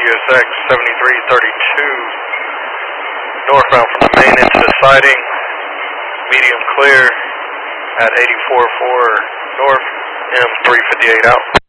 USX 7332, northbound from the main into the siding, medium clear at 84.4 north, M358 out.